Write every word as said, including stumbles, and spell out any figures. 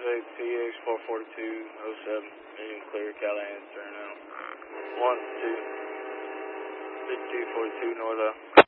Jose T X four forty-two oh seven, medium clear, Callahan, turn out. one, two, fifty-two forty-two north out.